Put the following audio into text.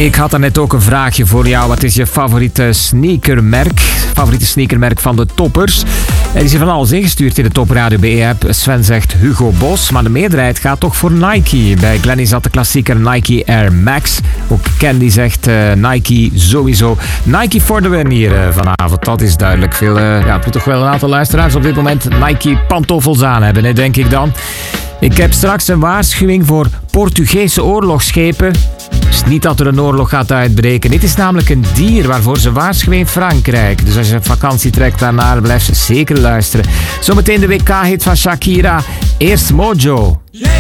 Ik had daarnet ook een vraagje voor jou. Wat is je favoriete sneakermerk? Favoriete sneakermerk van de toppers? Er is er van alles ingestuurd in de Top Radio BE-app. Sven zegt Hugo Boss, maar de meerderheid gaat toch voor Nike. Bij Glenny zat de klassieker Nike Air Max. Ook Candy zegt Nike sowieso. Nike voor de win hier vanavond, dat is duidelijk. Het moet toch wel een aantal luisteraars op dit moment Nike pantoffels aan hebben, hè, denk ik dan. Ik heb straks een waarschuwing voor Portugese oorlogsschepen. Dus niet dat er een oorlog gaat uitbreken. Dit is namelijk een dier waarvoor ze waarschuwen in Frankrijk. Dus als je vakantie trekt daarnaar, blijf zeker luisteren. Zometeen de WK-hit van Shakira. Eerst Mojo. Yeah.